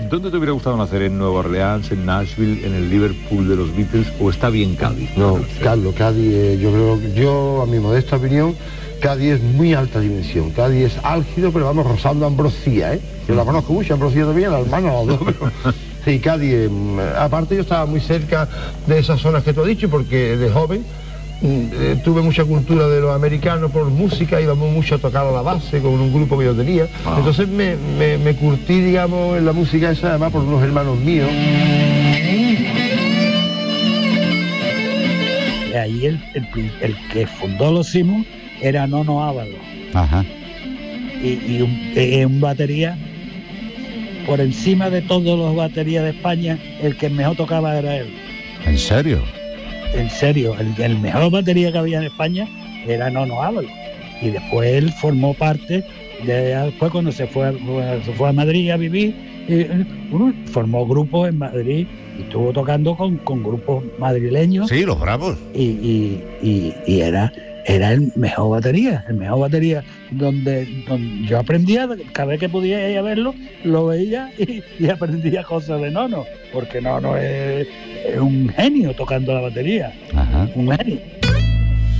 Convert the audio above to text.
¿Dónde te hubiera gustado nacer? ¿En Nueva Orleans, en Nashville, en el Liverpool de los Beatles o está bien Cádiz? No, Carlos, Cádiz, yo a mi modesta opinión, Cádiz es muy alta dimensión. Cádiz es álgido, pero vamos rozando Ambrosía, ¿eh? Yo la conozco mucho, Ambrosía también, la hermana, los dos, pero... Sí, Cádiz, aparte yo estaba muy cerca de esas zonas que tú has dicho, porque de joven tuve mucha cultura de los americanos por música, íbamos mucho a tocar a la base con un grupo que yo tenía. Entonces me curtí, digamos, en la música esa, además por unos hermanos míos. Ahí el que fundó los Simos era Nono Ábalos. Ajá. Y un batería, por encima de todos los baterías de España, el que mejor tocaba era él. ¿En serio? En serio, el mejor batería que había en España era Nono Ábalos. Y después él formó parte, después cuando se fue a Madrid a vivir, formó grupos en Madrid y estuvo tocando con grupos madrileños. Sí, los Bravos. Y era el mejor batería, donde yo aprendía, cada vez que podía ir a verlo, lo veía y aprendía cosas de Nono, porque Nono es un genio tocando la batería. Ajá. Un genio.